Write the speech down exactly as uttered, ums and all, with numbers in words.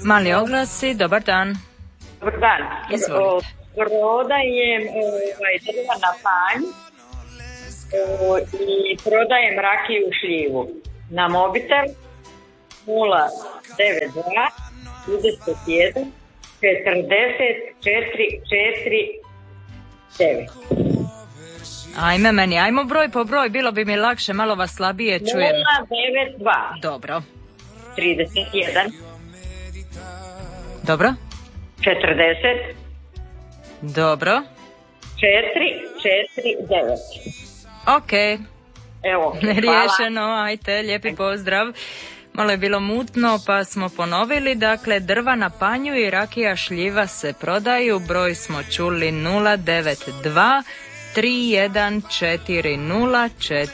Mali oglasi, dobar dan. Dobar dan. Izvolite. Prodajem ovaj, drvena panj o, i prodajem rakiju šljivu. Na mobitel nula devet dva trideset jedan četrdeset četiri četiri devet. Ajme meni, ajmo broj po broj, bilo bi mi lakše, malo vas slabije čujem. nula devet dva Dobro. trideset jedan Dobro. četrdeset Dobro. četiri četiri devet. Ok. Evo, hvala. Riješeno, ajte, lijepi pozdrav. Malo je bilo mutno pa smo ponovili, dakle drva na panju i rakija šljiva se prodaju, broj smo čuli nula devet dva tri jedan četiri nula četiri